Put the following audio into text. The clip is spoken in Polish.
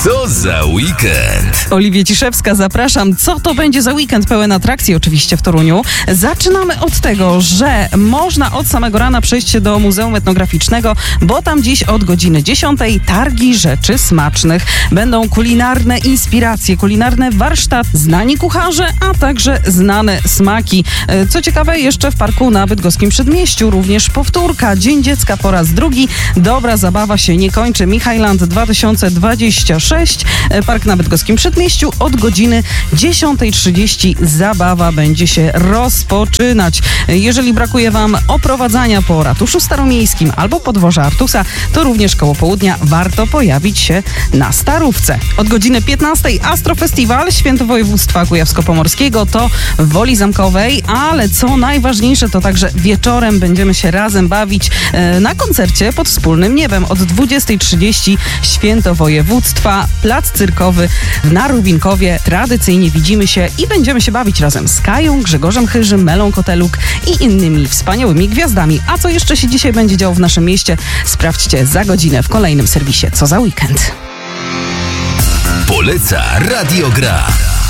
Co za weekend? Oliwia Ciszewska, zapraszam. Co to będzie za weekend pełen atrakcji oczywiście w Toruniu? Zaczynamy od tego, że można od samego rana przejść się do Muzeum Etnograficznego, bo tam dziś od godziny 10 targi rzeczy smacznych. Będą kulinarne inspiracje, kulinarne warsztaty, znani kucharze, a także znane smaki. Co ciekawe, jeszcze w parku na Bydgoskim Przedmieściu również powtórka. Dzień Dziecka po raz drugi. Dobra zabawa się nie kończy. Michajland 2026. Park na Bydgoskim Przedmieściu od godziny 10:30 zabawa będzie się rozpoczynać. Jeżeli brakuje Wam oprowadzania po ratuszu staromiejskim albo podwoża Artusa, to również koło południa warto pojawić się na Starówce. Od godziny 15:00 Astrofestiwal Święto Województwa Kujawsko-Pomorskiego to w Woli Zamkowej, ale co najważniejsze, to także wieczorem będziemy się razem bawić na koncercie pod wspólnym niebem. Od 20:30 Święto Województwa, plac cyrkowy na Rubinkowie. Tradycyjnie widzimy się i będziemy się bawić razem z Kają, Grzegorzem Chyżym, Melą Koteluk i innymi wspaniałymi gwiazdami. A co jeszcze się dzisiaj będzie działo w naszym mieście? Sprawdźcie za godzinę w kolejnym serwisie Co za weekend. Poleca Radio Gra.